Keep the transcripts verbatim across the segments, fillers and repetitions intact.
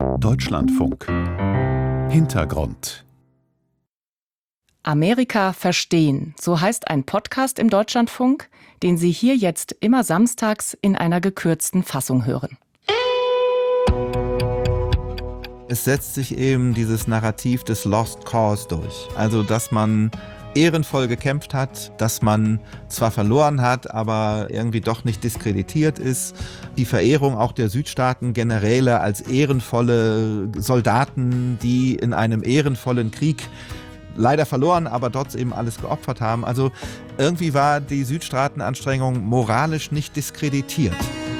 Deutschlandfunk. Hintergrund. Amerika verstehen, so heißt ein Podcast im Deutschlandfunk, den Sie hier jetzt immer samstags in einer gekürzten Fassung hören. Es setzt sich eben dieses Narrativ des Lost Cause durch. Also, dass man ehrenvoll gekämpft hat, dass man zwar verloren hat, aber irgendwie doch nicht diskreditiert ist. Die Verehrung auch der Südstaaten Generäle als ehrenvolle Soldaten, die in einem ehrenvollen Krieg leider verloren, aber dort eben alles geopfert haben. Also irgendwie war die Südstaatenanstrengung moralisch nicht diskreditiert.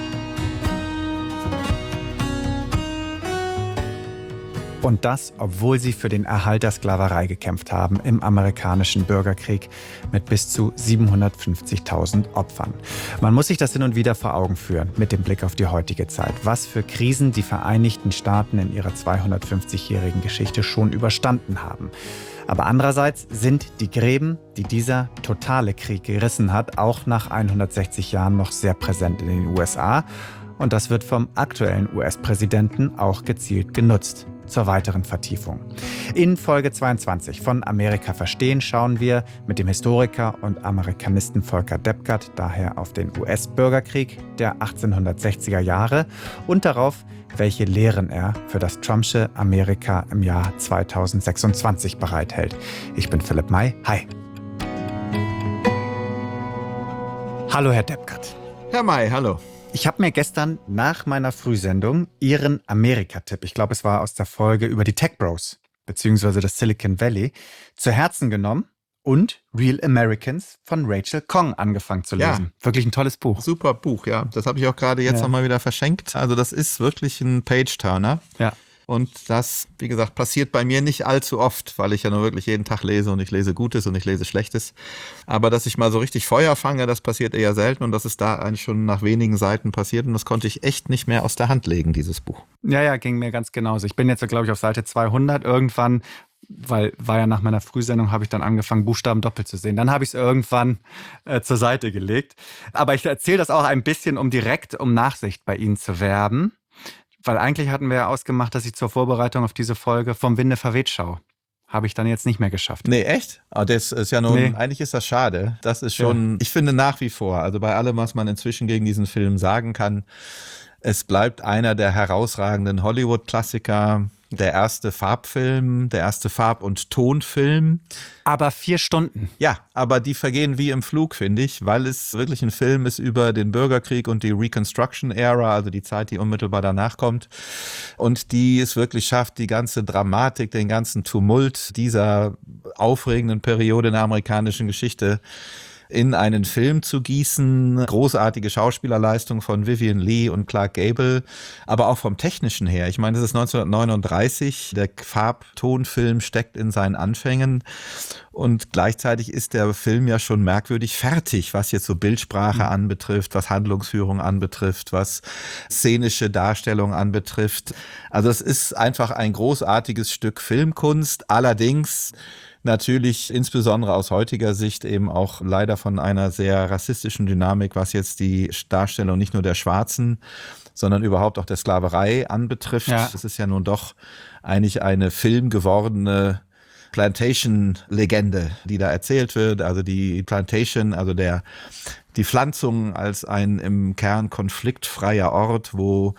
Und das, obwohl sie für den Erhalt der Sklaverei gekämpft haben im amerikanischen Bürgerkrieg mit bis zu siebenhundertfünfzigtausend Opfern. Man muss sich das hin und wieder vor Augen führen mit dem Blick auf die heutige Zeit. Was für Krisen die Vereinigten Staaten in ihrer zweihundertfünfzigjährigen Geschichte schon überstanden haben. Aber andererseits sind die Gräben, die dieser totale Krieg gerissen hat, auch nach hundertsechzig Jahren noch sehr präsent in den U S A. Und das wird vom aktuellen U S-Präsidenten auch gezielt genutzt. Zur weiteren Vertiefung. In Folge zweiundzwanzig von Amerika verstehen schauen wir mit dem Historiker und Amerikanisten Volker Depkert daher auf den U S-Bürgerkrieg der achtzehnhundertsechziger Jahre und darauf, welche Lehren er für das Trumpsche Amerika im Jahr zweitausendsechsundzwanzig bereithält. Ich bin Philipp May. Hi. Hallo, Herr Depkert. Herr May, hallo. Ich habe mir gestern nach meiner Frühsendung Ihren Amerika-Tipp, ich glaube, es war aus der Folge über die Tech Bros, beziehungsweise das Silicon Valley, zu Herzen genommen und Real Americans von Rachel Khong angefangen zu lesen. Ja. Wirklich ein tolles Buch. Super Buch, ja. Das habe ich auch gerade jetzt ja. nochmal wieder verschenkt. Also das ist wirklich ein Page-Turner. Ja. Und das, wie gesagt, passiert bei mir nicht allzu oft, weil ich ja nur wirklich jeden Tag lese und ich lese Gutes und ich lese Schlechtes. Aber dass ich mal so richtig Feuer fange, das passiert eher selten und das ist da eigentlich schon nach wenigen Seiten passiert und das konnte ich echt nicht mehr aus der Hand legen, dieses Buch. Ja, ja, ging mir ganz genauso. Ich bin jetzt, glaube ich, auf Seite zweihundert irgendwann, weil war ja nach meiner Frühsendung, habe ich dann angefangen, Buchstaben doppelt zu sehen. Dann habe ich es irgendwann äh, zur Seite gelegt. Aber ich erzähle das auch ein bisschen, um direkt um Nachsicht bei Ihnen zu werben. Weil eigentlich hatten wir ja ausgemacht, dass ich zur Vorbereitung auf diese Folge vom Winde verweht schaue. Habe ich dann jetzt nicht mehr geschafft. Nee, echt? Oh, das ist ja nun, nee. Eigentlich ist das schade. Das ist schon, ja. Ich finde nach wie vor, also bei allem, was man inzwischen gegen diesen Film sagen kann, es bleibt einer der herausragenden Hollywood-Klassiker, der erste Farbfilm, der erste Farb- und Tonfilm. Aber vier Stunden. Ja, aber die vergehen wie im Flug, finde ich, weil es wirklich ein Film ist über den Bürgerkrieg und die Reconstruction-Ära, also die Zeit, die unmittelbar danach kommt. Und die es wirklich schafft, die ganze Dramatik, den ganzen Tumult dieser aufregenden Periode in der amerikanischen Geschichte in einen Film zu gießen. Großartige Schauspielerleistung von Vivien Leigh und Clark Gable, aber auch vom Technischen her. Ich meine, das ist neunzehnhundertneununddreißig, der Farbtonfilm steckt in seinen Anfängen und gleichzeitig ist der Film ja schon merkwürdig fertig, was jetzt so Bildsprache mhm. anbetrifft, was Handlungsführung anbetrifft, was szenische Darstellung anbetrifft. Also es ist einfach ein großartiges Stück Filmkunst, allerdings natürlich insbesondere aus heutiger Sicht eben auch leider von einer sehr rassistischen Dynamik, was jetzt die Darstellung nicht nur der Schwarzen, sondern überhaupt auch der Sklaverei anbetrifft. Ja. Das ist ja nun doch eigentlich eine filmgewordene Plantation-Legende, die da erzählt wird. Also die Plantation, also der die Pflanzung als ein im Kern konfliktfreier Ort, wo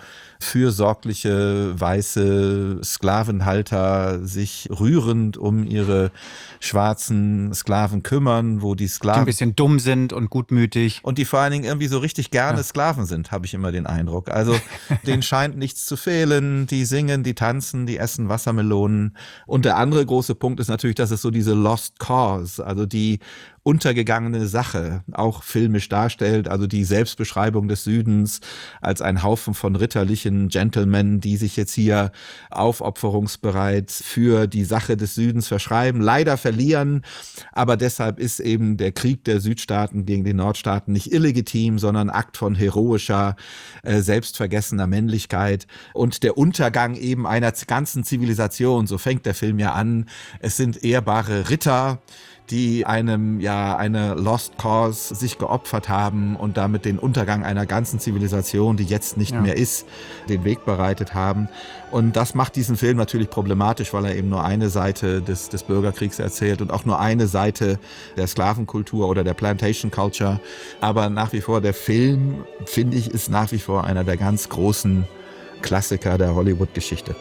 fürsorgliche weiße Sklavenhalter sich rührend um ihre schwarzen Sklaven kümmern, wo die Sklaven... Die ein bisschen dumm sind und gutmütig. Und die vor allen Dingen irgendwie so richtig gerne ja. Sklaven sind, habe ich immer den Eindruck. Also denen scheint nichts zu fehlen, die singen, die tanzen, die essen Wassermelonen. Und der andere große Punkt ist natürlich, dass es so diese Lost Cause, also die untergegangene Sache auch filmisch darstellt, also die Selbstbeschreibung des Südens als ein Haufen von ritterlichen Gentlemen, die sich jetzt hier aufopferungsbereit für die Sache des Südens verschreiben, leider verlieren, aber deshalb ist eben der Krieg der Südstaaten gegen die Nordstaaten nicht illegitim, sondern Akt von heroischer, äh, selbstvergessener Männlichkeit und der Untergang eben einer ganzen Zivilisation, so fängt der Film ja an. Es sind ehrbare Ritter, die einem, ja, eine Lost Cause sich geopfert haben und damit den Untergang einer ganzen Zivilisation, die jetzt nicht Ja. mehr ist, den Weg bereitet haben. Und das macht diesen Film natürlich problematisch, weil er eben nur eine Seite des, des Bürgerkriegs erzählt und auch nur eine Seite der Sklavenkultur oder der Plantation Culture. Aber nach wie vor, der Film, finde ich, ist nach wie vor einer der ganz großen Klassiker der Hollywood-Geschichte.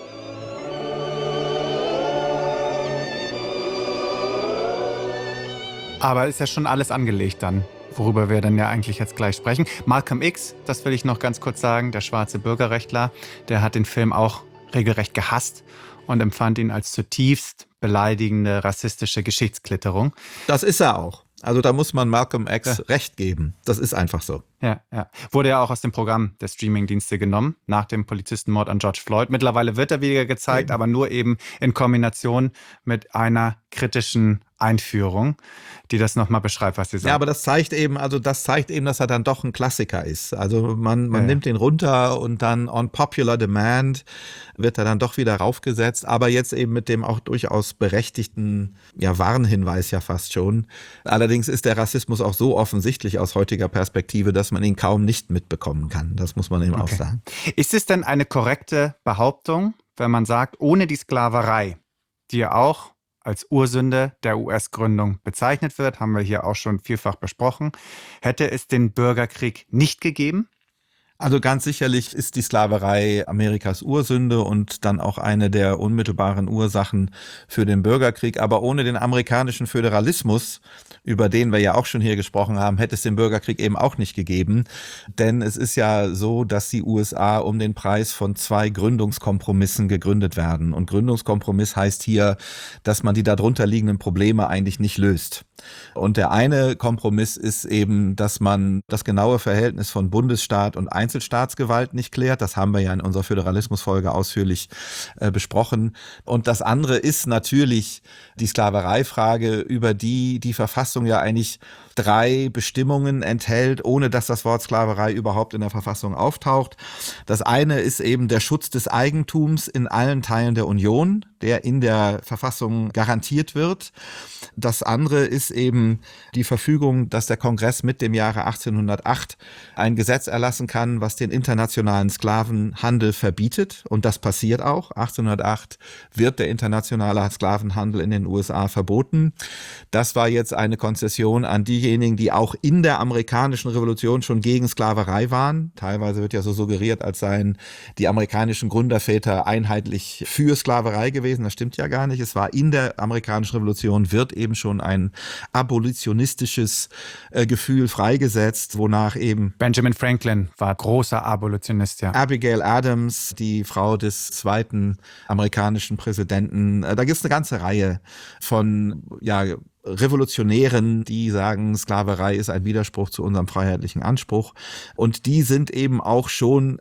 Aber ist ja schon alles angelegt dann, worüber wir dann ja eigentlich jetzt gleich sprechen. Malcolm X, das will ich noch ganz kurz sagen, der schwarze Bürgerrechtler, der hat den Film auch regelrecht gehasst und empfand ihn als zutiefst beleidigende, rassistische Geschichtsklitterung. Das ist er auch. Also da muss man Malcolm X Ja. recht geben. Das ist einfach so. Ja, ja. Wurde ja auch aus dem Programm der Streamingdienste genommen, nach dem Polizistenmord an George Floyd. Mittlerweile wird er wieder gezeigt, Ja. aber nur eben in Kombination mit einer kritischen Einführung, die das nochmal beschreibt, was Sie sagen. Ja, aber das zeigt eben, also das zeigt eben, dass er dann doch ein Klassiker ist. Also man, man Ja, ja. nimmt den runter und dann on popular demand wird er dann doch wieder raufgesetzt, aber jetzt eben mit dem auch durchaus berechtigten, ja, Warnhinweis ja fast schon. Allerdings ist der Rassismus auch so offensichtlich aus heutiger Perspektive, dass man ihn kaum nicht mitbekommen kann. Das muss man eben auch Okay. sagen. Ist es denn eine korrekte Behauptung, wenn man sagt, ohne die Sklaverei, die ja auch als Ursünde der U S-Gründung bezeichnet wird, haben wir hier auch schon vielfach besprochen, hätte es den Bürgerkrieg nicht gegeben? Also ganz sicherlich ist die Sklaverei Amerikas Ursünde und dann auch eine der unmittelbaren Ursachen für den Bürgerkrieg. Aber ohne den amerikanischen Föderalismus, über den wir ja auch schon hier gesprochen haben, hätte es den Bürgerkrieg eben auch nicht gegeben. Denn es ist ja so, dass die U S A um den Preis von zwei Gründungskompromissen gegründet werden. Und Gründungskompromiss heißt hier, dass man die darunter liegenden Probleme eigentlich nicht löst. Und der eine Kompromiss ist eben, dass man das genaue Verhältnis von Bundesstaat und Einzelstaatsgewalt nicht klärt. Das haben wir ja in unserer Föderalismusfolge ausführlich äh, besprochen. Und das andere ist natürlich die Sklavereifrage, über die die Verfassung ja eigentlich drei Bestimmungen enthält, ohne dass das Wort Sklaverei überhaupt in der Verfassung auftaucht. Das eine ist eben der Schutz des Eigentums in allen Teilen der Union, der in der Verfassung garantiert wird. Das andere ist eben die Verfügung, dass der Kongress mit dem Jahre achtzehnhundertacht ein Gesetz erlassen kann, was den internationalen Sklavenhandel verbietet. Und das passiert auch. achtzehnhundertacht wird der internationale Sklavenhandel in den U S A verboten. Das war jetzt eine Konzession an diejenigen, die auch in der amerikanischen Revolution schon gegen Sklaverei waren. Teilweise wird ja so suggeriert, als seien die amerikanischen Gründerväter einheitlich für Sklaverei gewesen. Das stimmt ja gar nicht. Es war in der amerikanischen Revolution, wird eben schon ein abolitionistisches äh, Gefühl freigesetzt, wonach eben Benjamin Franklin war großer Abolitionist, ja. Abigail Adams, die Frau des zweiten amerikanischen Präsidenten, äh, da gibt es eine ganze Reihe von, ja, Revolutionären, die sagen, Sklaverei ist ein Widerspruch zu unserem freiheitlichen Anspruch. Und die sind eben auch schon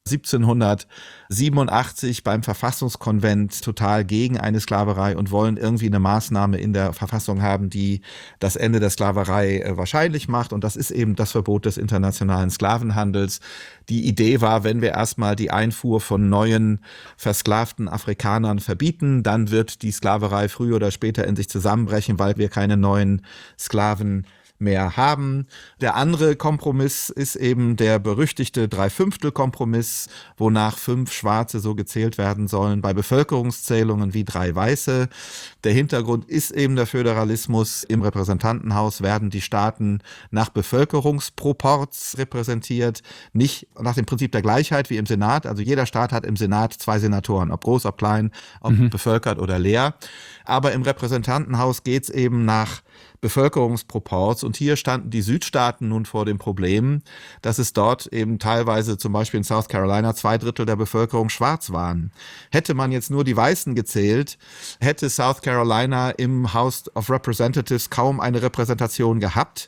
siebzehnhundertsiebenundachtzig beim Verfassungskonvent total gegen eine Sklaverei und wollen irgendwie eine Maßnahme in der Verfassung haben, die das Ende der Sklaverei äh, wahrscheinlich macht. Und das ist eben das Verbot des internationalen Sklavenhandels. Die Idee war, wenn wir erstmal die Einfuhr von neuen versklavten Afrikanern verbieten, dann wird die Sklaverei früher oder später in sich zusammenbrechen, weil wir keine neuen Sklaven mehr haben. Der andere Kompromiss ist eben der berüchtigte Dreifünftel-Kompromiss, wonach fünf Schwarze so gezählt werden sollen bei Bevölkerungszählungen wie drei Weiße. Der Hintergrund ist eben der Föderalismus. Im Repräsentantenhaus werden die Staaten nach Bevölkerungsproports repräsentiert, nicht nach dem Prinzip der Gleichheit wie im Senat. Also jeder Staat hat im Senat zwei Senatoren, ob groß, ob klein, ob mhm. bevölkert oder leer. Aber im Repräsentantenhaus geht es eben nach Bevölkerungsproports. Und hier standen die Südstaaten nun vor dem Problem, dass es dort eben teilweise, zum Beispiel in South Carolina, zwei Drittel der Bevölkerung schwarz waren. Hätte man jetzt nur die Weißen gezählt, hätte South Carolina im House of Representatives kaum eine Repräsentation gehabt.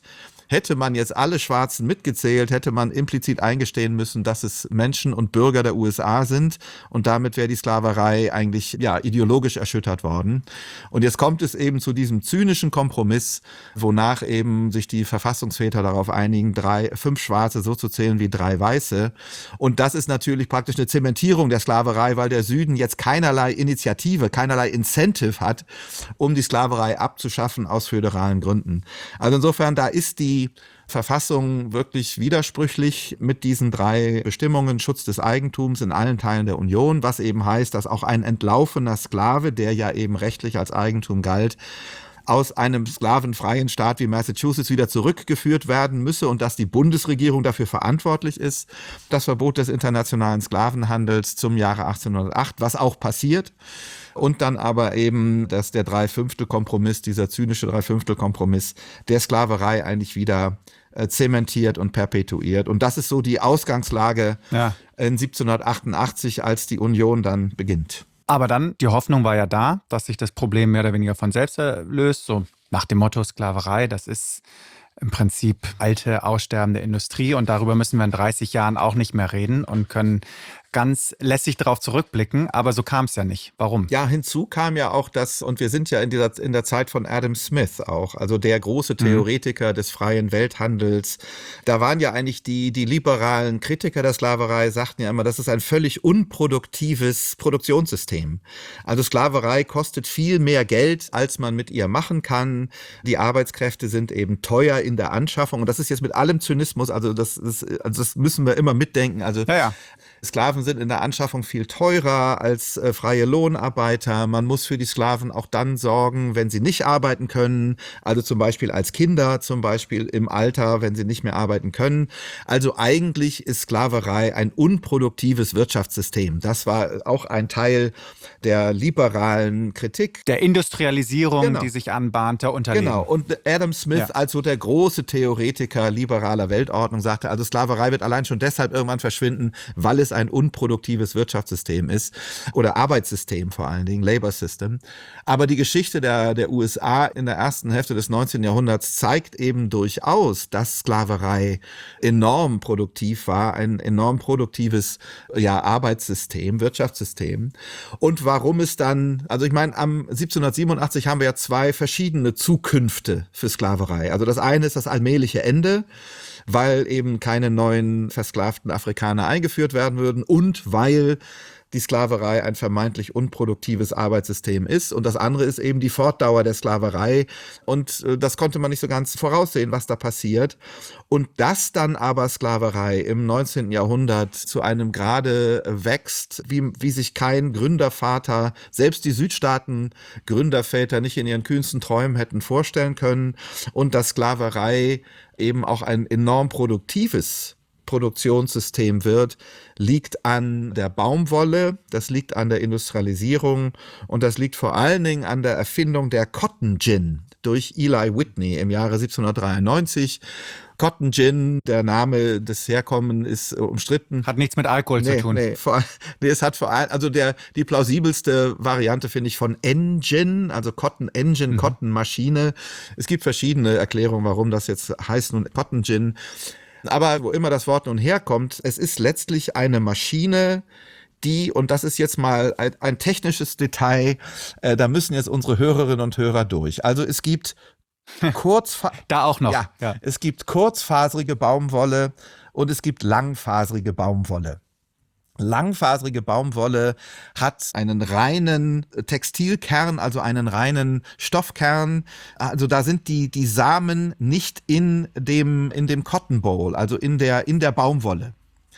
hätte man jetzt alle Schwarzen mitgezählt, hätte man implizit eingestehen müssen, dass es Menschen und Bürger der U S A sind und damit wäre die Sklaverei eigentlich ja ideologisch erschüttert worden. Und jetzt kommt es eben zu diesem zynischen Kompromiss, wonach eben sich die Verfassungsväter darauf einigen, drei, fünf Schwarze so zu zählen wie drei Weiße. Und das ist natürlich praktisch eine Zementierung der Sklaverei, weil der Süden jetzt keinerlei Initiative, keinerlei Incentive hat, um die Sklaverei abzuschaffen aus föderalen Gründen. Also insofern, da ist die Verfassung wirklich widersprüchlich mit diesen drei Bestimmungen: Schutz des Eigentums in allen Teilen der Union, was eben heißt, dass auch ein entlaufener Sklave, der ja eben rechtlich als Eigentum galt, aus einem sklavenfreien Staat wie Massachusetts wieder zurückgeführt werden müsse und dass die Bundesregierung dafür verantwortlich ist. Das Verbot des internationalen Sklavenhandels zum Jahre achtzehnhundertacht, was auch passiert. Und dann aber eben, dass der Dreifünftel-Kompromiss, dieser zynische Dreifünftel-Kompromiss der Sklaverei eigentlich wieder äh, zementiert und perpetuiert. Und das ist so die Ausgangslage ja. in siebzehnhundertachtundachtzig, als die Union dann beginnt. Aber dann, die Hoffnung war ja da, dass sich das Problem mehr oder weniger von selbst löst, so nach dem Motto Sklaverei, das ist im Prinzip alte, aussterbende Industrie und darüber müssen wir in dreißig Jahren auch nicht mehr reden und können ganz lässig darauf zurückblicken, aber so kam es ja nicht. Warum? Ja, hinzu kam ja auch das, und wir sind ja in dieser in der Zeit von Adam Smith auch, also der große Theoretiker mhm. des freien Welthandels. Da waren ja eigentlich die die liberalen Kritiker der Sklaverei, sagten ja immer, das ist ein völlig unproduktives Produktionssystem. Also Sklaverei kostet viel mehr Geld, als man mit ihr machen kann. Die Arbeitskräfte sind eben teuer in der Anschaffung und das ist jetzt mit allem Zynismus, also das, das, also das müssen wir immer mitdenken. Also ja, ja. Sklaven sind in der Anschaffung viel teurer als äh, freie Lohnarbeiter. Man muss für die Sklaven auch dann sorgen, wenn sie nicht arbeiten können. Also zum Beispiel als Kinder, zum Beispiel im Alter, wenn sie nicht mehr arbeiten können. Also eigentlich ist Sklaverei ein unproduktives Wirtschaftssystem. Das war auch ein Teil der liberalen Kritik. Der Industrialisierung, genau. die sich anbahnte, unterlegen. Genau. Und Adam Smith, ja. als so der große Theoretiker liberaler Weltordnung, sagte, also Sklaverei wird allein schon deshalb irgendwann verschwinden, weil es ein unproduktives Wirtschaftssystem ist oder Arbeitssystem vor allen Dingen, Labor System. Aber die Geschichte der, der U S A in der ersten Hälfte des neunzehnten Jahrhunderts zeigt eben durchaus, dass Sklaverei enorm produktiv war, ein enorm produktives ja, Arbeitssystem, Wirtschaftssystem. Und warum es dann, also ich meine, am siebzehnhundertsiebenundachtzig haben wir ja zwei verschiedene Zukünfte für Sklaverei. Also das eine ist das allmähliche Ende, weil eben keine neuen versklavten Afrikaner eingeführt werden würden und weil die Sklaverei ein vermeintlich unproduktives Arbeitssystem ist. Und das andere ist eben die Fortdauer der Sklaverei. Und äh, das konnte man nicht so ganz voraussehen, was da passiert. Und dass dann aber Sklaverei im neunzehnten Jahrhundert zu einem Grade wächst, wie, wie sich kein Gründervater, selbst die Südstaaten-Gründerväter nicht in ihren kühnsten Träumen hätten vorstellen können. Und dass Sklaverei eben auch ein enorm produktives Produktionssystem wird, liegt an der Baumwolle, das liegt an der Industrialisierung und das liegt vor allen Dingen an der Erfindung der Cotton Gin durch Eli Whitney im Jahre siebzehnhundertdreiundneunzig. Cotton Gin, der Name des Herkommen ist umstritten. Hat nichts mit Alkohol nee, zu tun. Nee, vor, nee, es hat vor allem, also der, die plausibelste Variante finde ich von Engine, also Cotton Engine, mhm. Cotton Maschine. Es gibt verschiedene Erklärungen, warum das jetzt heißt nun Cotton Gin. Aber wo immer das Wort nun herkommt, es ist letztlich eine Maschine, die, und das ist jetzt mal ein, ein technisches Detail, äh, da müssen jetzt unsere Hörerinnen und Hörer durch. Also es gibt Kurzfa- da auch noch. Ja, ja, es gibt kurzfaserige Baumwolle und es gibt langfaserige Baumwolle. Langfaserige Baumwolle hat einen reinen Textilkern, also einen reinen Stoffkern. Also da sind die, die Samen nicht in dem, in dem Cotton Boll, also in der, in der Baumwolle.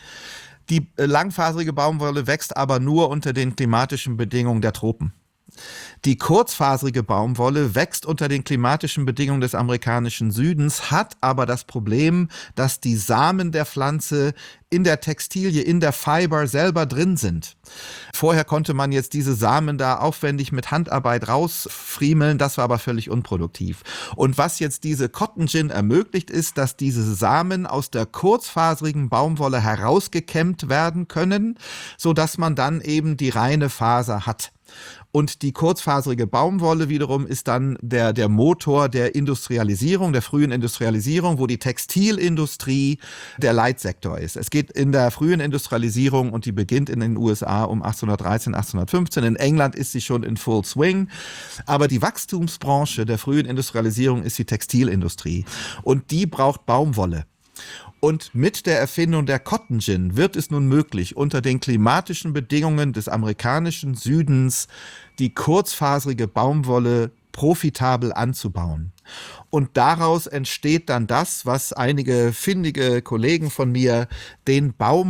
Die langfaserige Baumwolle wächst aber nur unter den klimatischen Bedingungen der Tropen. Die kurzfaserige Baumwolle wächst unter den klimatischen Bedingungen des amerikanischen Südens, hat aber das Problem, dass die Samen der Pflanze in der Textilie, in der Fiber selber drin sind. Vorher konnte man jetzt diese Samen da aufwendig mit Handarbeit rausfriemeln, das war aber völlig unproduktiv. Und was jetzt diese Cotton Gin ermöglicht, ist, dass diese Samen aus der kurzfaserigen Baumwolle herausgekämmt werden können, sodass man dann eben die reine Faser hat. Und die kurzfaserige Baumwolle wiederum ist dann der, der Motor der Industrialisierung, der frühen Industrialisierung, wo die Textilindustrie der Leitsektor ist. Es geht in der frühen Industrialisierung, und die beginnt in den U S A um achtzehnhundertdreizehn, achtzehnhundertfünfzehn. In England ist sie schon in Full Swing. Aber die Wachstumsbranche der frühen Industrialisierung ist die Textilindustrie. Und die braucht Baumwolle. Und mit der Erfindung der Cotton Gin wird es nun möglich, unter den klimatischen Bedingungen des amerikanischen Südens die kurzfaserige Baumwolle profitabel anzubauen. Und daraus entsteht dann das, was einige findige Kollegen von mir den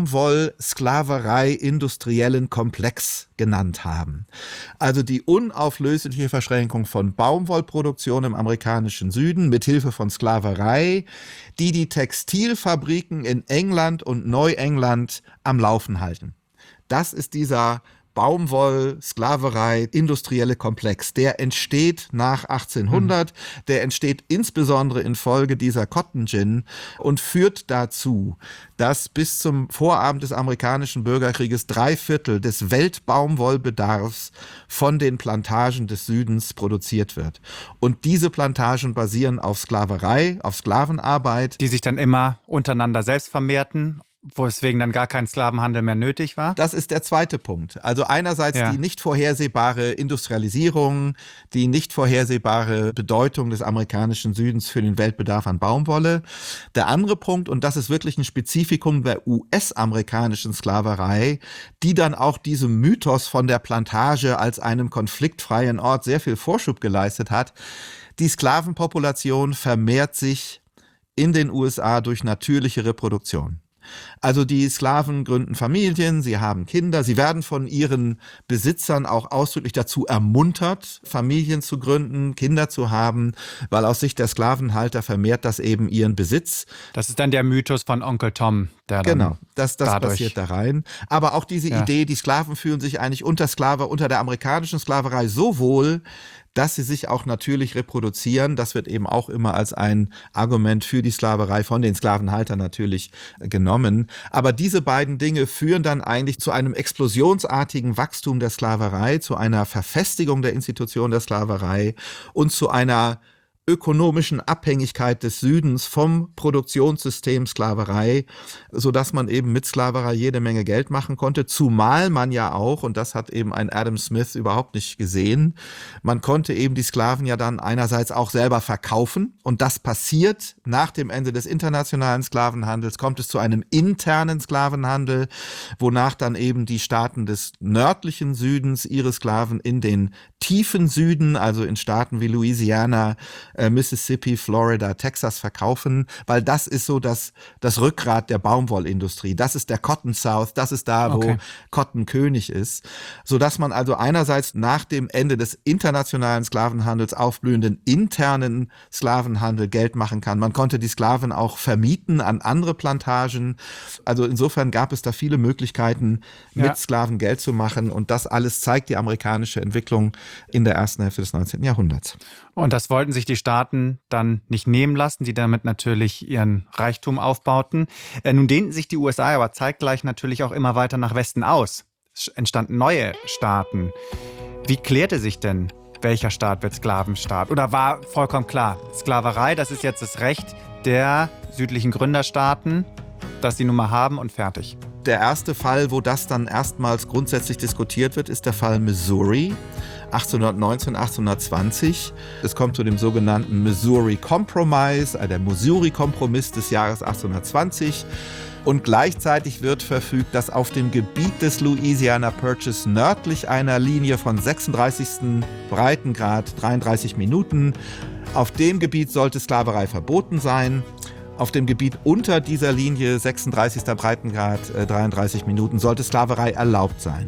Baumwoll-Sklaverei-industriellen Komplex genannt haben. Also die unauflösliche Verschränkung von Baumwollproduktion im amerikanischen Süden mit Hilfe von Sklaverei, die die Textilfabriken in England und Neuengland am Laufen halten. Das ist dieser Baumwoll-, Sklaverei-, industrielle Komplex. Der entsteht nach achtzehnhundert, mhm. der entsteht insbesondere infolge dieser Cotton Gin und führt dazu, dass bis zum Vorabend des amerikanischen Bürgerkrieges drei Viertel des Weltbaumwollbedarfs von den Plantagen des Südens produziert wird. Und diese Plantagen basieren auf Sklaverei, auf Sklavenarbeit. Die sich dann immer untereinander selbst vermehrten, weswegen dann gar kein Sklavenhandel mehr nötig war? Das ist der zweite Punkt. Also einerseits ja. die nicht vorhersehbare Industrialisierung, die nicht vorhersehbare Bedeutung des amerikanischen Südens für den Weltbedarf an Baumwolle. Der andere Punkt, und das ist wirklich ein Spezifikum der U S-amerikanischen Sklaverei, die dann auch diesem Mythos von der Plantage als einem konfliktfreien Ort sehr viel Vorschub geleistet hat. Die Sklavenpopulation vermehrt sich in den U S A durch natürliche Reproduktion. Also die Sklaven gründen Familien, sie haben Kinder, sie werden von ihren Besitzern auch ausdrücklich dazu ermuntert, Familien zu gründen, Kinder zu haben, weil aus Sicht der Sklavenhalter vermehrt das eben ihren Besitz. Das ist dann der Mythos von Onkel Tom, der dann Genau, das, das dadurch passiert da rein. Aber auch diese ja. Idee, die Sklaven fühlen sich eigentlich unter Sklave, unter der amerikanischen Sklaverei so wohl, dass sie sich auch natürlich reproduzieren. Das wird eben auch immer als ein Argument für die Sklaverei von den Sklavenhaltern natürlich genommen. Aber diese beiden Dinge führen dann eigentlich zu einem explosionsartigen Wachstum der Sklaverei, zu einer Verfestigung der Institution der Sklaverei und zu einer ökonomischen Abhängigkeit des Südens vom Produktionssystem Sklaverei, sodass man eben mit Sklaverei jede Menge Geld machen konnte, zumal man ja auch, und das hat eben ein Adam Smith überhaupt nicht gesehen, man konnte eben die Sklaven ja dann einerseits auch selber verkaufen, und das passiert nach dem Ende des internationalen Sklavenhandels, kommt es zu einem internen Sklavenhandel, wonach dann eben die Staaten des nördlichen Südens ihre Sklaven in den tiefen Süden, also in Staaten wie Louisiana, Mississippi, Florida, Texas verkaufen, weil das ist so das, das Rückgrat der Baumwollindustrie. Das ist der Cotton South, das ist da, wo okay. Cotton König ist. Sodass man also einerseits nach dem Ende des internationalen Sklavenhandels aufblühenden internen Sklavenhandel Geld machen kann. Man konnte die Sklaven auch vermieten an andere Plantagen. Also insofern gab es da viele Möglichkeiten, mit ja. Sklaven Geld zu machen. Und das alles zeigt die amerikanische Entwicklung in der ersten Hälfte des neunzehnten Jahrhunderts. Und das wollten sich die Staaten dann nicht nehmen lassen, die damit natürlich ihren Reichtum aufbauten. Äh, nun dehnten sich die U S A aber zeitgleich natürlich auch immer weiter nach Westen aus. Es entstanden neue Staaten. Wie klärte sich denn, welcher Staat wird Sklavenstaat? Oder war vollkommen klar, Sklaverei, das ist jetzt das Recht der südlichen Gründerstaaten, das sie nun mal haben, und fertig? Der erste Fall, wo das dann erstmals grundsätzlich diskutiert wird, ist der Fall Missouri. achtzehnhundertneunzehn, achtzehnhundertzwanzig. Es kommt zu dem sogenannten Missouri Compromise, der Missouri-Kompromiss des Jahres achtzehnhundertzwanzig. Und gleichzeitig wird verfügt, dass auf dem Gebiet des Louisiana Purchase nördlich einer Linie von sechsunddreißigsten Breitengrad, dreiunddreißig Minuten, auf dem Gebiet sollte Sklaverei verboten sein. Auf dem Gebiet unter dieser Linie, sechsunddreißigster Breitengrad, äh, dreiunddreißig Minuten, sollte Sklaverei erlaubt sein.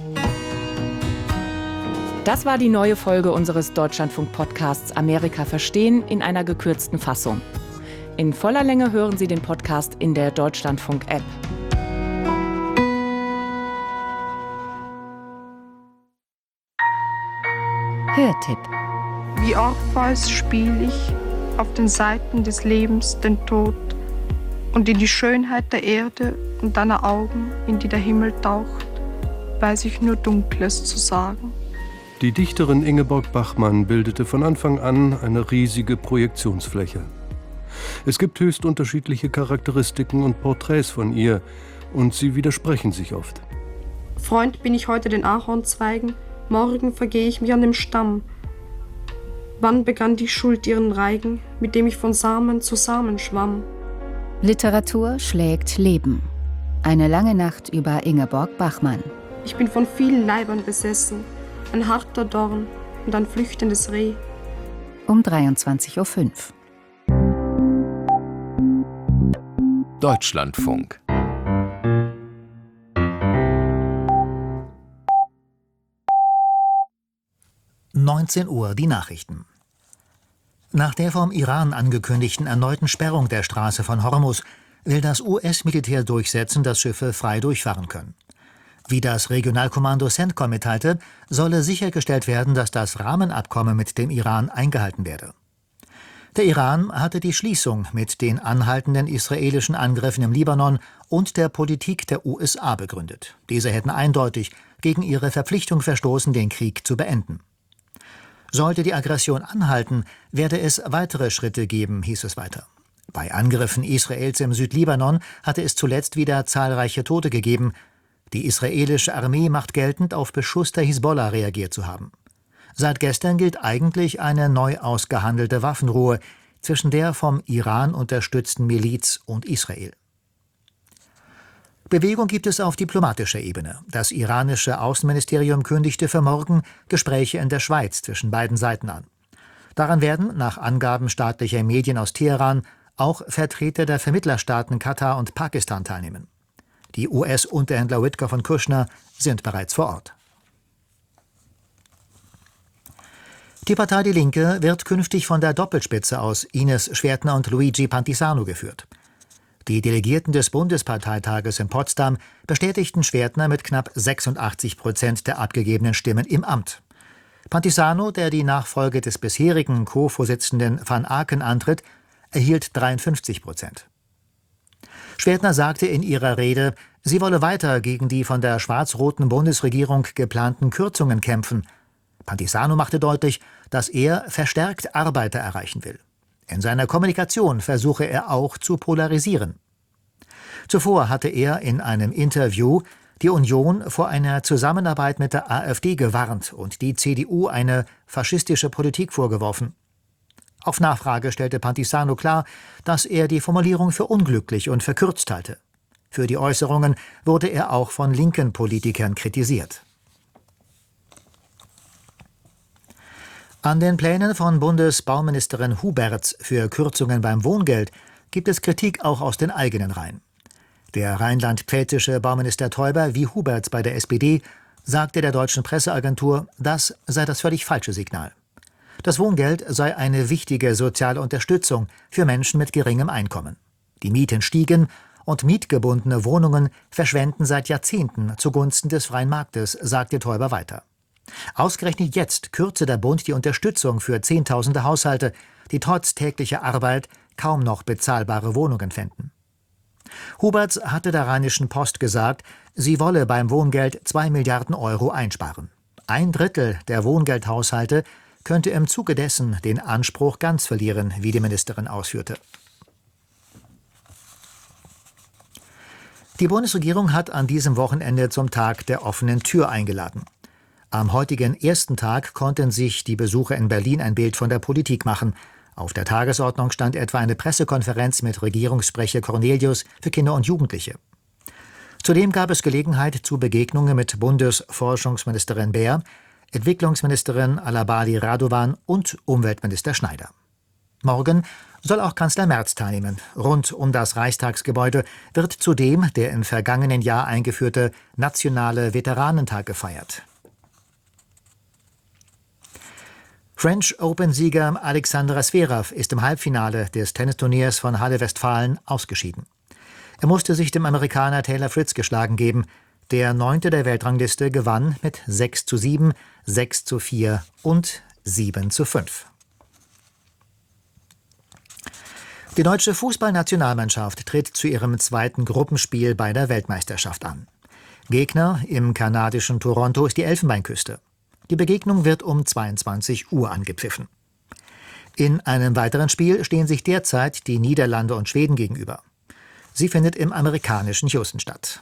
Das war die neue Folge unseres Deutschlandfunk-Podcasts Amerika verstehen in einer gekürzten Fassung. In voller Länge hören Sie den Podcast in der Deutschlandfunk-App. Hörtipp. Wie Orpheus spiele ich auf den Seiten des Lebens den Tod und in die Schönheit der Erde und deiner Augen, in die der Himmel taucht, weiß ich nur Dunkles zu sagen. Die Dichterin Ingeborg Bachmann bildete von Anfang an eine riesige Projektionsfläche. Es gibt höchst unterschiedliche Charakteristiken und Porträts von ihr, und sie widersprechen sich oft. Freund bin ich heute den Ahornzweigen, morgen vergehe ich mich an dem Stamm. Wann begann die Schuld ihren Reigen, mit dem ich von Samen zu Samen schwamm? Literatur schlägt Leben. Eine lange Nacht über Ingeborg Bachmann. Ich bin von vielen Leibern besessen, ein harter Dorn und ein flüchtendes Reh. Um dreiundzwanzig Uhr fünf. Deutschlandfunk. neunzehn Uhr, die Nachrichten. Nach der vom Iran angekündigten erneuten Sperrung der Straße von Hormuz will das U S-Militär durchsetzen, dass Schiffe frei durchfahren können. Wie das Regionalkommando CENTCOM mitteilte, solle sichergestellt werden, dass das Rahmenabkommen mit dem Iran eingehalten werde. Der Iran hatte die Schließung mit den anhaltenden israelischen Angriffen im Libanon und der Politik der U S A begründet. Diese hätten eindeutig gegen ihre Verpflichtung verstoßen, den Krieg zu beenden. Sollte die Aggression anhalten, werde es weitere Schritte geben, hieß es weiter. Bei Angriffen Israels im Südlibanon hatte es zuletzt wieder zahlreiche Tote gegeben. Die israelische Armee macht geltend, auf Beschuss der Hisbollah reagiert zu haben. Seit gestern gilt eigentlich eine neu ausgehandelte Waffenruhe zwischen der vom Iran unterstützten Miliz und Israel. Bewegung gibt es auf diplomatischer Ebene. Das iranische Außenministerium kündigte für morgen Gespräche in der Schweiz zwischen beiden Seiten an. Daran werden, nach Angaben staatlicher Medien aus Teheran, auch Vertreter der Vermittlerstaaten Katar und Pakistan teilnehmen. Die U S-Unterhändler Witkoff und Kushner sind bereits vor Ort. Die Partei Die Linke wird künftig von der Doppelspitze aus Ines Schwertner und Luigi Pantisano geführt. Die Delegierten des Bundesparteitages in Potsdam bestätigten Schwertner mit knapp sechsundachtzig Prozent der abgegebenen Stimmen im Amt. Pantisano, der die Nachfolge des bisherigen Co-Vorsitzenden van Aken antritt, erhielt dreiundfünfzig Prozent. Schwertner sagte in ihrer Rede, sie wolle weiter gegen die von der schwarz-roten Bundesregierung geplanten Kürzungen kämpfen. Pantisano machte deutlich, dass er verstärkt Arbeiter erreichen will. In seiner Kommunikation versuche er auch zu polarisieren. Zuvor hatte er in einem Interview die Union vor einer Zusammenarbeit mit der AfD gewarnt und die C D U eine faschistische Politik vorgeworfen. Auf Nachfrage stellte Pantisano klar, dass er die Formulierung für unglücklich und verkürzt halte. Für die Äußerungen wurde er auch von linken Politikern kritisiert. An den Plänen von Bundesbauministerin Huberts für Kürzungen beim Wohngeld gibt es Kritik auch aus den eigenen Reihen. Der rheinland-pfälzische Bauminister Teuber wie Huberts bei der S P D sagte der deutschen Presseagentur, das sei das völlig falsche Signal. Das Wohngeld sei eine wichtige soziale Unterstützung für Menschen mit geringem Einkommen. Die Mieten stiegen und mietgebundene Wohnungen verschwenden seit Jahrzehnten zugunsten des freien Marktes, sagte Teuber weiter. Ausgerechnet jetzt kürze der Bund die Unterstützung für Zehntausende Haushalte, die trotz täglicher Arbeit kaum noch bezahlbare Wohnungen fänden. Huberts hatte der Rheinischen Post gesagt, sie wolle beim Wohngeld zwei Milliarden Euro einsparen. Ein Drittel der Wohngeldhaushalte könnte im Zuge dessen den Anspruch ganz verlieren, wie die Ministerin ausführte. Die Bundesregierung hat an diesem Wochenende zum Tag der offenen Tür eingeladen. Am heutigen ersten Tag konnten sich die Besucher in Berlin ein Bild von der Politik machen. Auf der Tagesordnung stand etwa eine Pressekonferenz mit Regierungssprecher Cornelius für Kinder und Jugendliche. Zudem gab es Gelegenheit zu Begegnungen mit Bundesforschungsministerin Beer, Entwicklungsministerin Alabali Radovan und Umweltminister Schneider. Morgen soll auch Kanzler Merz teilnehmen. Rund um das Reichstagsgebäude wird zudem der im vergangenen Jahr eingeführte Nationale Veteranentag gefeiert. French Open-Sieger Alexander Zverev ist im Halbfinale des Tennisturniers von Halle Westfalen ausgeschieden. Er musste sich dem Amerikaner Taylor Fritz geschlagen geben. Der Neunte der Weltrangliste gewann mit sechs zu sieben, sechs zu vier und sieben zu fünf. Die deutsche Fußballnationalmannschaft tritt zu ihrem zweiten Gruppenspiel bei der Weltmeisterschaft an. Gegner im kanadischen Toronto ist die Elfenbeinküste. Die Begegnung wird um zweiundzwanzig Uhr angepfiffen. In einem weiteren Spiel stehen sich derzeit die Niederlande und Schweden gegenüber. Sie findet im amerikanischen Houston statt.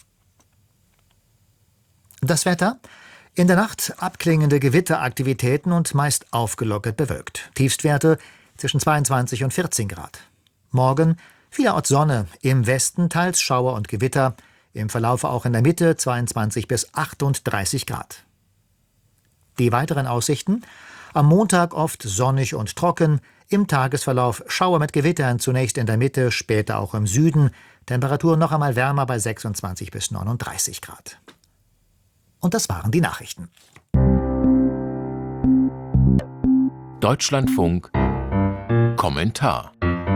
Das Wetter? In der Nacht abklingende Gewitteraktivitäten und meist aufgelockert bewölkt. Tiefstwerte zwischen zweiundzwanzig und vierzehn Grad. Morgen vielerorts Sonne, im Westen teils Schauer und Gewitter, im Verlauf auch in der Mitte zweiundzwanzig bis achtunddreißig Grad. Die weiteren Aussichten? Am Montag oft sonnig und trocken, im Tagesverlauf Schauer mit Gewittern, zunächst in der Mitte, später auch im Süden, Temperatur noch einmal wärmer bei sechsundzwanzig bis neununddreißig Grad. Und das waren die Nachrichten. Deutschlandfunk Kommentar.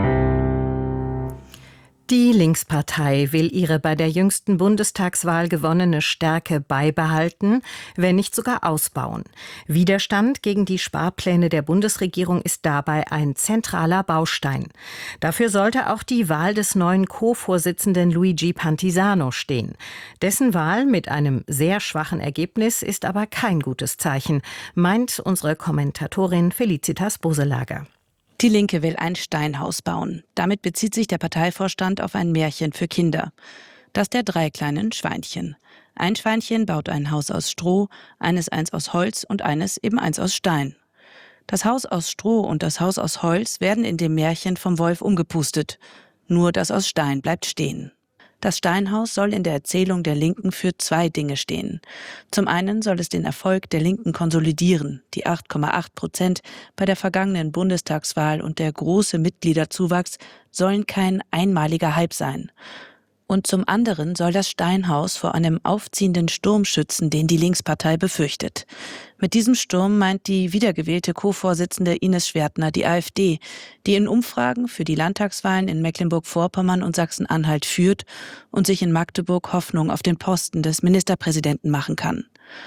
Die Linkspartei will ihre bei der jüngsten Bundestagswahl gewonnene Stärke beibehalten, wenn nicht sogar ausbauen. Widerstand gegen die Sparpläne der Bundesregierung ist dabei ein zentraler Baustein. Dafür sollte auch die Wahl des neuen Co-Vorsitzenden Luigi Pantisano stehen. Dessen Wahl mit einem sehr schwachen Ergebnis ist aber kein gutes Zeichen, meint unsere Kommentatorin Felicitas Boselager. Die Linke will ein Steinhaus bauen. Damit bezieht sich der Parteivorstand auf ein Märchen für Kinder. Das der drei kleinen Schweinchen. Ein Schweinchen baut ein Haus aus Stroh, eines eins aus Holz und eines eben eins aus Stein. Das Haus aus Stroh und das Haus aus Holz werden in dem Märchen vom Wolf umgepustet. Nur das aus Stein bleibt stehen. Das Steinhaus soll in der Erzählung der Linken für zwei Dinge stehen. Zum einen soll es den Erfolg der Linken konsolidieren. Die acht Komma acht Prozent bei der vergangenen Bundestagswahl und der große Mitgliederzuwachs sollen kein einmaliger Hype sein. Und zum anderen soll das Steinhaus vor einem aufziehenden Sturm schützen, den die Linkspartei befürchtet. Mit diesem Sturm meint die wiedergewählte Co-Vorsitzende Ines Schwertner die AfD, die in Umfragen für die Landtagswahlen in Mecklenburg-Vorpommern und Sachsen-Anhalt führt und sich in Magdeburg Hoffnung auf den Posten des Ministerpräsidenten machen kann.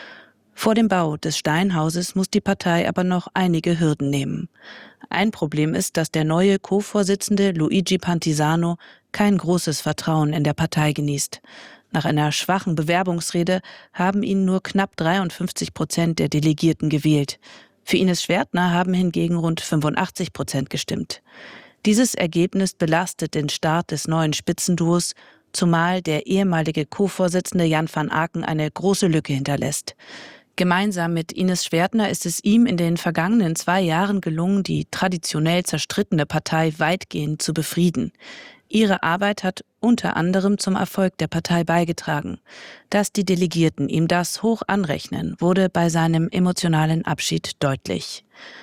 Vor dem Bau des Steinhauses muss die Partei aber noch einige Hürden nehmen. Ein Problem ist, dass der neue Co-Vorsitzende Luigi Pantisano kein großes Vertrauen in der Partei genießt. Nach einer schwachen Bewerbungsrede haben ihn nur knapp dreiundfünfzig Prozent der Delegierten gewählt. Für Ines Schwertner haben hingegen rund fünfundachtzig Prozent gestimmt. Dieses Ergebnis belastet den Start des neuen Spitzenduos, zumal der ehemalige Co-Vorsitzende Jan van Aken eine große Lücke hinterlässt. Gemeinsam mit Ines Schwertner ist es ihm in den vergangenen zwei Jahren gelungen, die traditionell zerstrittene Partei weitgehend zu befrieden. Ihre Arbeit hat unter anderem zum Erfolg der Partei beigetragen. Dass die Delegierten ihm das hoch anrechnen, wurde bei seinem emotionalen Abschied deutlich.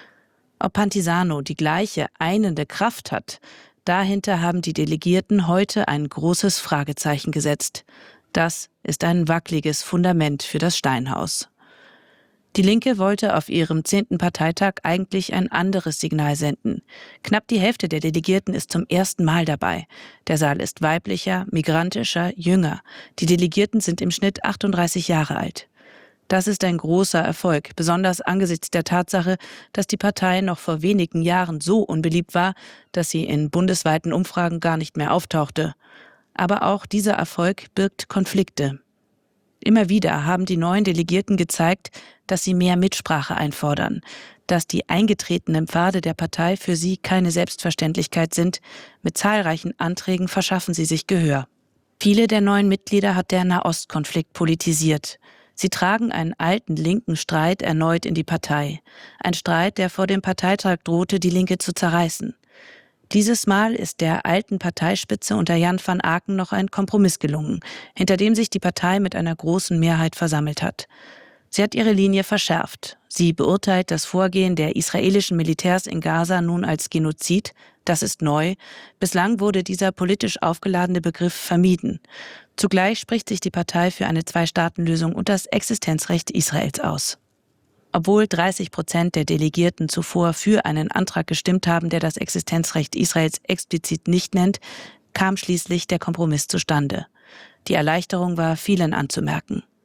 Ob Pantisano die gleiche einende Kraft hat, dahinter haben die Delegierten heute ein großes Fragezeichen gesetzt. Das ist ein wackeliges Fundament für das Steinhaus. Die Linke wollte auf ihrem zehnten Parteitag eigentlich ein anderes Signal senden. Knapp die Hälfte der Delegierten ist zum ersten Mal dabei. Der Saal ist weiblicher, migrantischer, jünger. Die Delegierten sind im Schnitt achtunddreißig Jahre alt. Das ist ein großer Erfolg, besonders angesichts der Tatsache, dass die Partei noch vor wenigen Jahren so unbeliebt war, dass sie in bundesweiten Umfragen gar nicht mehr auftauchte. Aber auch dieser Erfolg birgt Konflikte. Immer wieder haben die neuen Delegierten gezeigt, dass sie mehr Mitsprache einfordern, dass die eingetretenen Pfade der Partei für sie keine Selbstverständlichkeit sind. Mit zahlreichen Anträgen verschaffen sie sich Gehör. Viele der neuen Mitglieder hat der Nahostkonflikt politisiert. Sie tragen einen alten linken Streit erneut in die Partei. Ein Streit, der vor dem Parteitag drohte, die Linke zu zerreißen. Dieses Mal ist der alten Parteispitze unter Jan van Aken noch ein Kompromiss gelungen, hinter dem sich die Partei mit einer großen Mehrheit versammelt hat. Sie hat ihre Linie verschärft. Sie beurteilt das Vorgehen der israelischen Militärs in Gaza nun als Genozid. Das ist neu. Bislang wurde dieser politisch aufgeladene Begriff vermieden. Zugleich spricht sich die Partei für eine Zwei-Staaten-Lösung und das Existenzrecht Israels aus. Obwohl dreißig Prozent der Delegierten zuvor für einen Antrag gestimmt haben, der das Existenzrecht Israels explizit nicht nennt, kam schließlich der Kompromiss zustande. Die Erleichterung war vielen anzumerken.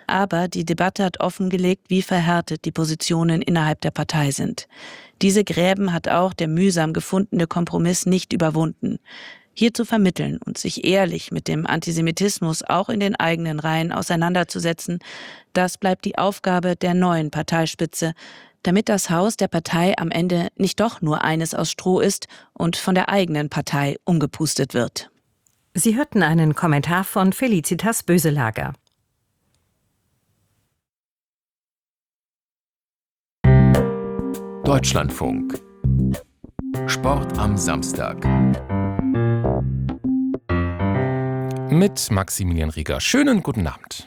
Aber die Debatte hat offengelegt, wie verhärtet die Positionen innerhalb der Partei sind. Diese Gräben hat auch der mühsam gefundene Kompromiss nicht überwunden. Hier zu vermitteln und sich ehrlich mit dem Antisemitismus auch in den eigenen Reihen auseinanderzusetzen, das bleibt die Aufgabe der neuen Parteispitze, damit das Haus der Partei am Ende nicht doch nur eines aus Stroh ist und von der eigenen Partei umgepustet wird. Sie hörten einen Kommentar von Felicitas Böselager. Deutschlandfunk. Sport am Samstag. Mit Maximilian Rieger. Schönen guten Abend.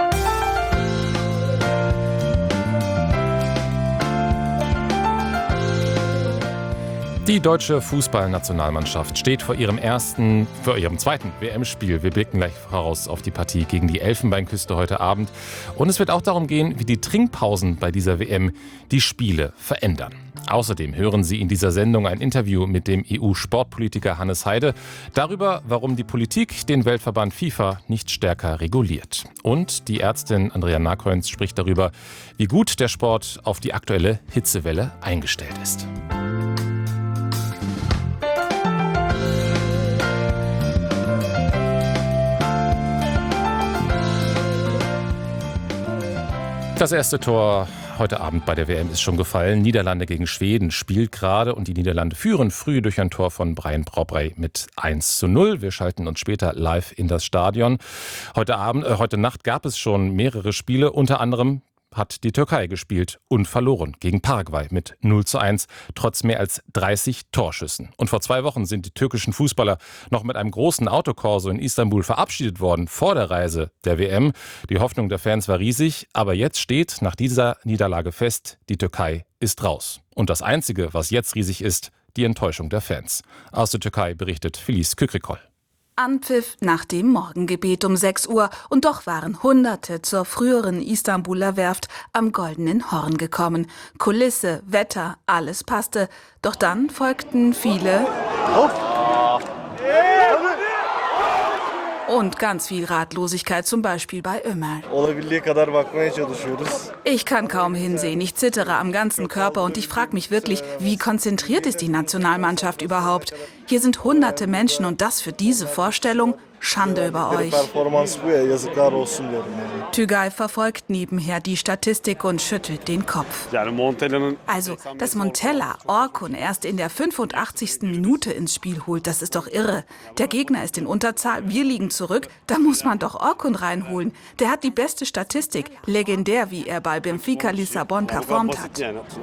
Die deutsche Fußballnationalmannschaft steht vor ihrem ersten, vor ihrem zweiten W M-Spiel. Wir blicken gleich voraus auf die Partie gegen die Elfenbeinküste heute Abend. Und es wird auch darum gehen, wie die Trinkpausen bei dieser W M die Spiele verändern. Außerdem hören Sie in dieser Sendung ein Interview mit dem E U-Sportpolitiker Hannes Heide darüber, warum die Politik den Weltverband FIFA nicht stärker reguliert. Und die Ärztin Andrea Nakoins spricht darüber, wie gut der Sport auf die aktuelle Hitzewelle eingestellt ist. Das erste Tor heute Abend bei der W M ist schon gefallen. Niederlande gegen Schweden spielt gerade und die Niederlande führen früh durch ein Tor von Brian Brobry mit eins zu null. Wir schalten uns später live in das Stadion. Heute Abend, äh, heute Nacht gab es schon mehrere Spiele, unter anderem hat die Türkei gespielt und verloren gegen Paraguay mit null zu eins, trotz mehr als dreißig Torschüssen. Und vor zwei Wochen sind die türkischen Fußballer noch mit einem großen Autokorso in Istanbul verabschiedet worden vor der Reise der W M. Die Hoffnung der Fans war riesig, aber jetzt steht nach dieser Niederlage fest, die Türkei ist raus. Und das Einzige, was jetzt riesig ist, die Enttäuschung der Fans. Aus der Türkei berichtet Filiz Kükrikol. Anpfiff nach dem Morgengebet um sechs Uhr und doch waren Hunderte zur früheren Istanbuler Werft am Goldenen Horn gekommen. Kulisse, Wetter, alles passte. Doch dann folgten viele und ganz viel Ratlosigkeit, zum Beispiel bei Ömer. Ich kann kaum hinsehen, ich zittere am ganzen Körper und ich frage mich wirklich, wie konzentriert ist die Nationalmannschaft überhaupt? Hier sind hunderte Menschen und das für diese Vorstellung? Schande über euch. Tugay verfolgt nebenher die Statistik und schüttelt den Kopf. Also, dass Montella Orkun erst in der fünfundachtzigsten Minute ins Spiel holt, das ist doch irre. Der Gegner ist in Unterzahl, wir liegen zurück, da muss man doch Orkun reinholen. Der hat die beste Statistik, legendär, wie er bei Benfica Lissabon performt hat.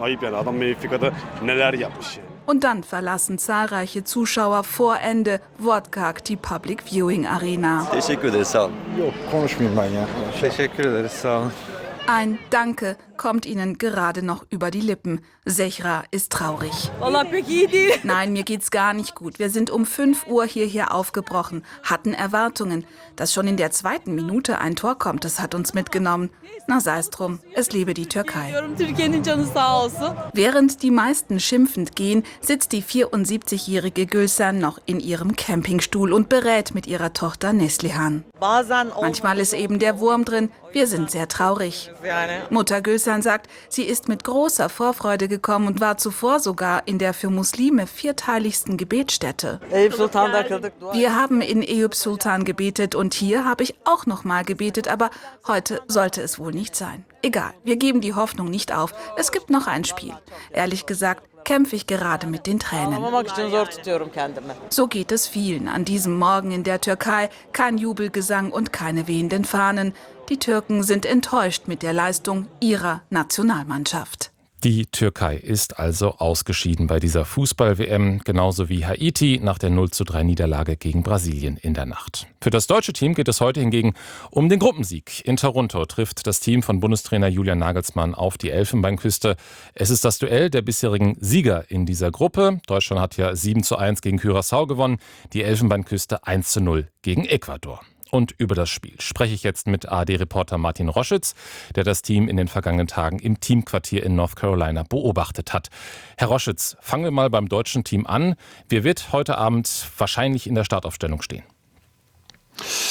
Und dann verlassen zahlreiche Zuschauer vor Ende wortkarg die Public Viewing Arena. Ein Danke kommt ihnen gerade noch über die Lippen. Zehra ist traurig. Nein, mir geht's gar nicht gut. Wir sind um fünf Uhr hierher aufgebrochen, hatten Erwartungen. Dass schon in der zweiten Minute ein Tor kommt, das hat uns mitgenommen. Na sei's drum, es lebe die Türkei. Während die meisten schimpfend gehen, sitzt die vierundsiebzigjährige Gülsen noch in ihrem Campingstuhl und berät mit ihrer Tochter Neslihan. Manchmal ist eben der Wurm drin, wir sind sehr traurig. Mutter Gülsen sagt, sie ist mit großer Vorfreude gekommen und war zuvor sogar in der für Muslime vierteiligsten Gebetsstätte. Wir haben in Eyüp Sultan gebetet und hier habe ich auch noch mal gebetet, aber heute sollte es wohl nicht sein. Egal, wir geben die Hoffnung nicht auf. Es gibt noch ein Spiel. Ehrlich gesagt, kämpfe ich gerade mit den Tränen. So geht es vielen an diesem Morgen in der Türkei. Kein Jubelgesang und keine wehenden Fahnen. Die Türken sind enttäuscht mit der Leistung ihrer Nationalmannschaft. Die Türkei ist also ausgeschieden bei dieser Fußball-W M, genauso wie Haiti nach der null zu drei Niederlage gegen Brasilien in der Nacht. Für das deutsche Team geht es heute hingegen um den Gruppensieg. In Toronto trifft das Team von Bundestrainer Julian Nagelsmann auf die Elfenbeinküste. Es ist das Duell der bisherigen Sieger in dieser Gruppe. Deutschland hat ja sieben zu eins gegen Curaçao gewonnen, die Elfenbeinküste eins zu null gegen Ecuador. Und über das Spiel spreche ich jetzt mit A R D-Reporter Martin Roschitz, der das Team in den vergangenen Tagen im Teamquartier in North Carolina beobachtet hat. Herr Roschitz, fangen wir mal beim deutschen Team an. Wer wird heute Abend wahrscheinlich in der Startaufstellung stehen?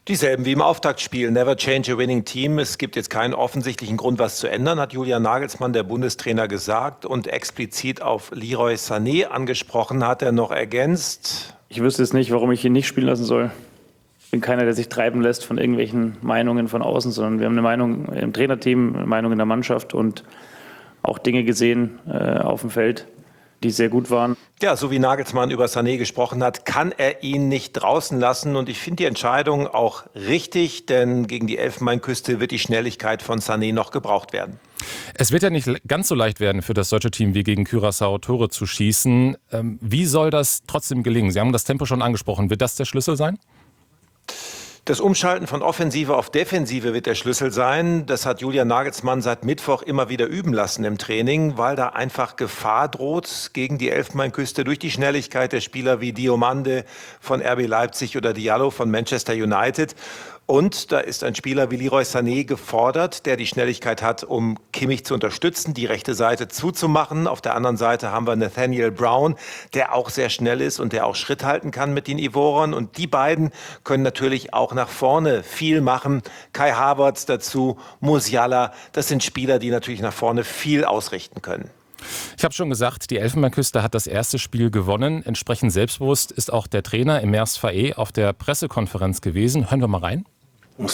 Dieselben wie im Auftaktspiel. Never change a winning team. Es gibt jetzt keinen offensichtlichen Grund, was zu ändern, hat Julian Nagelsmann, der Bundestrainer, gesagt. Und explizit auf Leroy Sané angesprochen hat er noch ergänzt: Ich wüsste jetzt nicht, warum ich ihn nicht spielen lassen soll. Ich bin keiner, der sich treiben lässt von irgendwelchen Meinungen von außen, sondern wir haben eine Meinung im Trainerteam, eine Meinung in der Mannschaft und auch Dinge gesehen äh, auf dem Feld, die sehr gut waren. Ja, so wie Nagelsmann über Sané gesprochen hat, kann er ihn nicht draußen lassen. Und ich finde die Entscheidung auch richtig, denn gegen die Elfenbeinküste wird die Schnelligkeit von Sané noch gebraucht werden. Es wird ja nicht ganz so leicht werden für das deutsche Team wie gegen Curaçao Tore zu schießen. Ähm, wie soll das trotzdem gelingen? Sie haben das Tempo schon angesprochen. Wird das der Schlüssel sein? Das Umschalten von Offensive auf Defensive wird der Schlüssel sein. Das hat Julian Nagelsmann seit Mittwoch immer wieder üben lassen im Training, weil da einfach Gefahr droht gegen die Elfenbeinküste durch die Schnelligkeit der Spieler wie Diomande von R B Leipzig oder Diallo von Manchester United. Und da ist ein Spieler wie Leroy Sané gefordert, der die Schnelligkeit hat, um Kimmich zu unterstützen, die rechte Seite zuzumachen. Auf der anderen Seite haben wir Nathaniel Brown, der auch sehr schnell ist und der auch Schritt halten kann mit den Ivorern. Und die beiden können natürlich auch nach vorne viel machen. Kai Havertz dazu, Musiala, das sind Spieler, die natürlich nach vorne viel ausrichten können. Ich habe schon gesagt, die Elfenbeinküste hat das erste Spiel gewonnen. Entsprechend selbstbewusst ist auch der Trainer Emers Faé auf der Pressekonferenz gewesen. Hören wir mal rein. Wir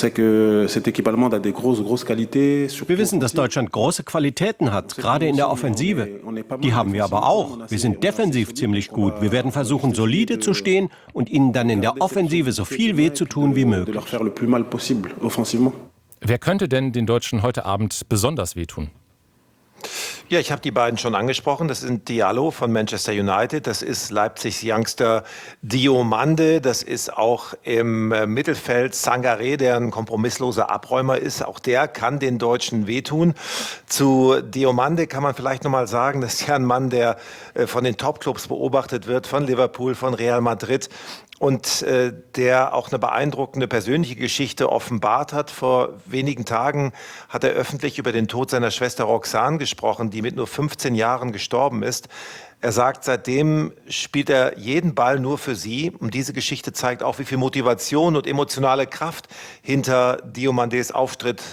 wissen, dass Deutschland große Qualitäten hat, gerade in der Offensive. Die haben wir aber auch. Wir sind defensiv ziemlich gut. Wir werden versuchen, solide zu stehen und ihnen dann in der Offensive so viel weh zu tun wie möglich. Wer könnte denn den Deutschen heute Abend besonders wehtun? Ja, ich habe die beiden schon angesprochen. Das sind Diallo von Manchester United, das ist Leipzigs Youngster Diomande, das ist auch im Mittelfeld Sangaré, der ein kompromissloser Abräumer ist. Auch der kann den Deutschen wehtun. Zu Diomande kann man vielleicht noch mal sagen, das ist ja ein Mann, der von den Topclubs beobachtet wird, von Liverpool, von Real Madrid. Und äh, der auch eine beeindruckende persönliche Geschichte offenbart hat. Vor wenigen Tagen hat er öffentlich über den Tod seiner Schwester Roxane gesprochen, die mit nur fünfzehn Jahren gestorben ist. Er sagt, seitdem spielt er jeden Ball nur für sie. Und diese Geschichte zeigt auch, wie viel Motivation und emotionale Kraft hinter Diomandes Auftritt